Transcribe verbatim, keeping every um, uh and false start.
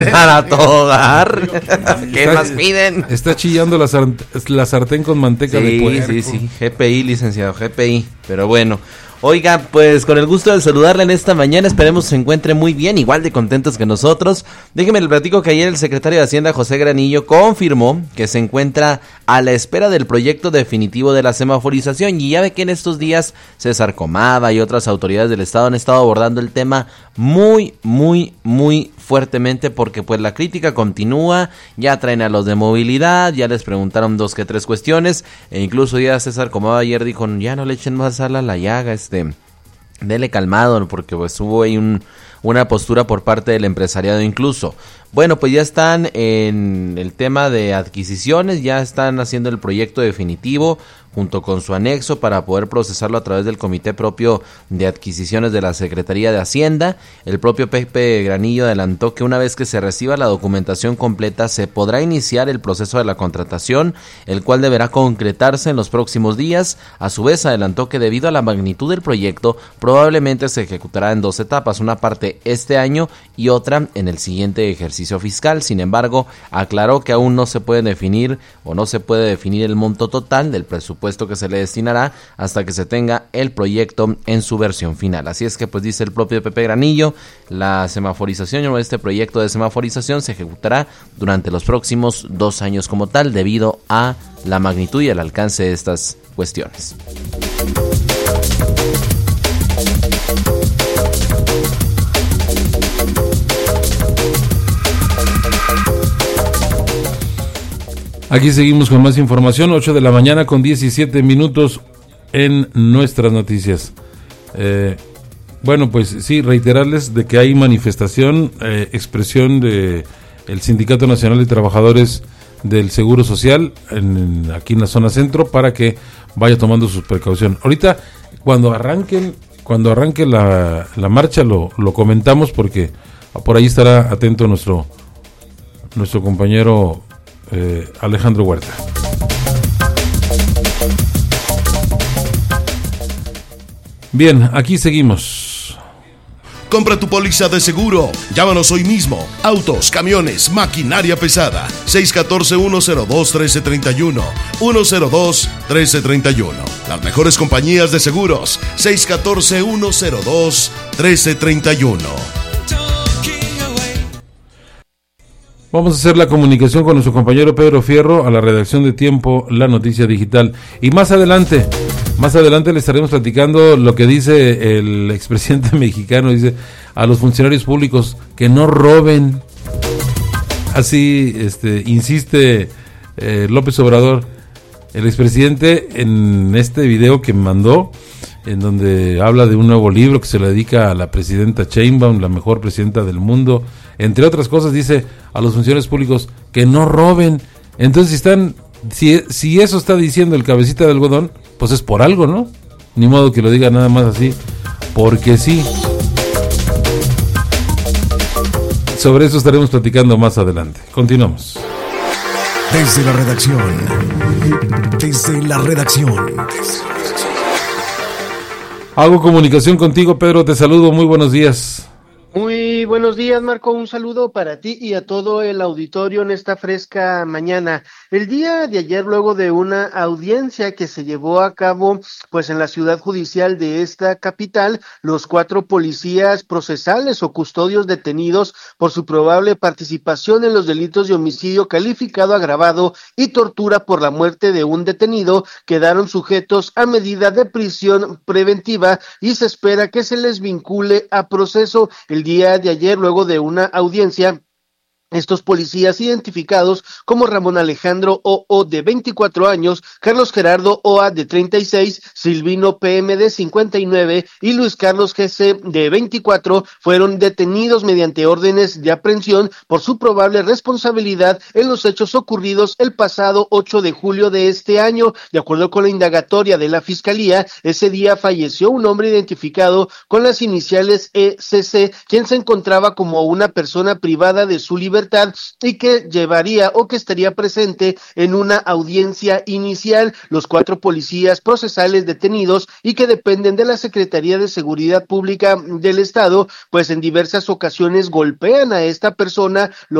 Para todo dar. ¿Qué Está- más piden? Está chillando la, sar- la sartén con manteca de Sí, puerco. sí, sí. G P I, licenciado, G P I. Pero bueno. Oiga, pues con el gusto de saludarle en esta mañana, esperemos se encuentre muy bien, igual de contentos que nosotros. Déjeme le platico que ayer el secretario de Hacienda, José Granillo, confirmó que se encuentra a la espera del proyecto definitivo de la semaforización. Y ya ve que en estos días César Comada y otras autoridades del estado han estado abordando el tema muy, muy, muy fuertemente, porque pues la crítica continúa. Ya traen a los de movilidad, ya les preguntaron dos que tres cuestiones, e incluso ya César Comada ayer dijo, ya no le echen más sal a la llaga, este dele calmado, porque pues hubo ahí un, una postura por parte del empresariado incluso. Bueno, pues ya están en el tema de adquisiciones, ya están haciendo el proyecto definitivo junto con su anexo para poder procesarlo a través del comité propio de adquisiciones de la Secretaría de Hacienda. El propio Pepe Granillo adelantó que una vez que se reciba la documentación completa se podrá iniciar el proceso de la contratación, el cual deberá concretarse en los próximos días. A su vez adelantó que debido a la magnitud del proyecto probablemente se ejecutará en dos etapas, una parte este año y otra en el siguiente ejercicio fiscal. Sin embargo, aclaró que aún no se puede definir o no se puede definir el monto total del presupuesto que se le destinará hasta que se tenga el proyecto en su versión final. Así es que pues dice el propio Pepe Granillo, la semaforización o este proyecto de semaforización se ejecutará durante los próximos dos años como tal, debido a la magnitud y el alcance de estas cuestiones. Aquí seguimos con más información, ocho de la mañana con diecisiete minutos en nuestras noticias. Eh, bueno, pues sí, reiterarles de que hay manifestación, eh, expresión de el Sindicato Nacional de Trabajadores del Seguro Social en, en, aquí en la zona centro, para que vaya tomando sus precauciones. Ahorita, cuando arranquen, cuando arranque la, la marcha, lo, lo comentamos, porque por ahí estará atento nuestro, nuestro compañero Eh, Alejandro Huerta. Bien, aquí seguimos. Compra tu póliza de seguro. Llámanos hoy mismo. Autos, camiones, maquinaria pesada. seis uno cuatro, uno cero dos, uno tres tres uno. uno cero dos, uno tres tres uno. Las mejores compañías de seguros. seis uno cuatro, uno cero dos, uno tres tres uno. Vamos a hacer la comunicación con nuestro compañero Pedro Fierro a la redacción de Tiempo, la noticia digital. Y más adelante, más adelante le estaremos platicando lo que dice el expresidente mexicano. Dice a los funcionarios públicos que no roben. Así este, insiste eh, López Obrador, el expresidente, en este video que mandó, en donde habla de un nuevo libro que se le dedica a la presidenta Sheinbaum, la mejor presidenta del mundo. Entre otras cosas, dice a los funcionarios públicos que no roben. Entonces, si están, si, si eso está diciendo el cabecita de algodón, pues es por algo, ¿no? Ni modo que lo diga nada más así, porque sí. Sobre eso estaremos platicando más adelante. Continuamos. Desde la redacción. Desde la redacción. Hago comunicación contigo, Pedro. Te saludo. Muy buenos días. Muy buenos días, Marco. Un saludo para ti y a todo el auditorio en esta fresca mañana. El día de ayer, luego de una audiencia que se llevó a cabo pues en la ciudad judicial de esta capital, los cuatro policías procesales o custodios detenidos por su probable participación en los delitos de homicidio calificado agravado y tortura por la muerte de un detenido quedaron sujetos a medida de prisión preventiva y se espera que se les vincule a proceso. El día de ayer, luego de una audiencia, estos policías identificados como Ramón Alejandro O O de veinticuatro años, Carlos Gerardo O A de treinta y seis, Silvino P M de cincuenta y nueve y Luis Carlos G C de veinticuatro fueron detenidos mediante órdenes de aprehensión por su probable responsabilidad en los hechos ocurridos el pasado ocho de julio de este año. De acuerdo con la indagatoria de la Fiscalía, ese día falleció un hombre identificado con las iniciales E C C, quien se encontraba como una persona privada de su libertad libertad y que llevaría o que estaría presente en una audiencia inicial. Los cuatro policías procesales detenidos y que dependen de la Secretaría de Seguridad Pública del Estado, pues en diversas ocasiones golpean a esta persona, lo